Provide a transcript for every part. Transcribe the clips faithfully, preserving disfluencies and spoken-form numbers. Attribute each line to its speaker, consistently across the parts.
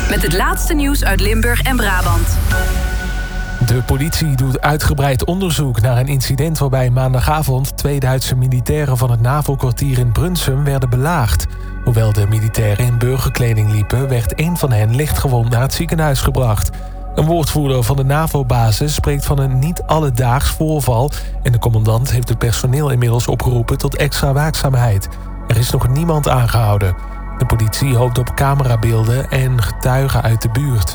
Speaker 1: Met het laatste nieuws uit Limburg en Brabant.
Speaker 2: De politie doet uitgebreid onderzoek naar een incident waarbij maandagavond twee Duitse militairen van het NAVO-kwartier in Brunsum werden belaagd. Hoewel de militairen in burgerkleding liepen, werd één van hen lichtgewond naar het ziekenhuis gebracht. Een woordvoerder van de NAVO-basis spreekt van een niet alledaags voorval en de commandant heeft het personeel inmiddels opgeroepen tot extra waakzaamheid. Er is nog niemand aangehouden. De politie hoopt op camerabeelden en getuigen uit de buurt.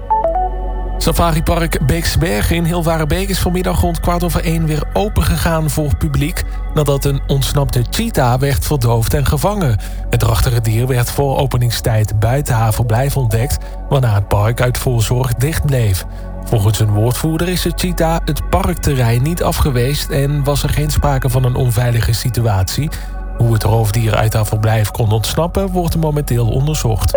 Speaker 2: Safaripark Beekse Bergen in Hilvarenbeek is vanmiddag rond kwart over één weer opengegaan voor publiek nadat een ontsnapte cheetah werd verdoofd en gevangen. Het drachtige dier werd voor openingstijd buiten haar verblijf ontdekt, waarna het park uit voorzorg dicht bleef. Volgens een woordvoerder is de cheetah het parkterrein niet afgeweest en was er geen sprake van een onveilige situatie. Hoe het roofdier uit haar verblijf kon ontsnappen wordt momenteel onderzocht.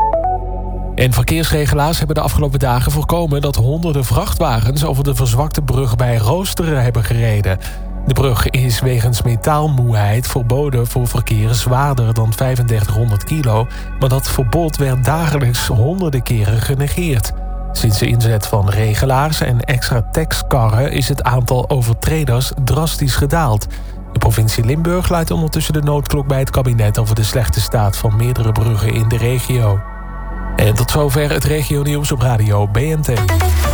Speaker 2: En verkeersregelaars hebben de afgelopen dagen voorkomen dat honderden vrachtwagens over de verzwakte brug bij Roosteren hebben gereden. De brug is wegens metaalmoeheid verboden voor verkeer zwaarder dan vijfendertighonderd kilo, maar dat verbod werd dagelijks honderden keren genegeerd. Sinds de inzet van regelaars en extra taxkarren is het aantal overtreders drastisch gedaald. De provincie Limburg luidt ondertussen de noodklok bij het kabinet over de slechte staat van meerdere bruggen in de regio. En tot zover het regionieuws op radio B N T.
Speaker 3: Dit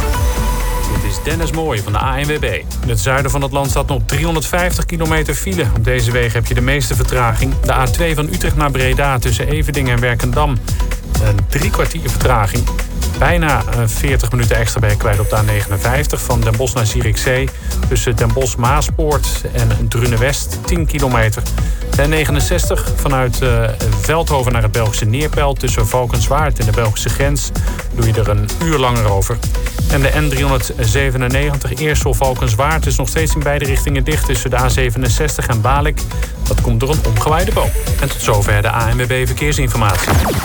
Speaker 3: is Dennis Mooij van de A N W B. In het zuiden van het land staat nog driehonderdvijftig kilometer file. Op deze wegen heb je de meeste vertraging. De A twee van Utrecht naar Breda tussen Everdingen en Werkendam. Een drie kwartier vertraging. Bijna veertig minuten extra ben je kwijt op de A negenenvijftig van Den Bosch naar Zierikzee. Tussen Den Bosch-Maaspoort en Drunen-West, tien kilometer. De N negenenzestig vanuit uh, Veldhoven naar het Belgische Neerpelt. Tussen Valkenswaard en de Belgische grens doe je er een uur langer over. En de N driehonderdzevenennegentig Eersel-Valkenswaard is nog steeds in beide richtingen dicht tussen de A zevenenzestig en Balik. Dat komt door een omgewaaide boom. En tot zover de A N W B Verkeersinformatie.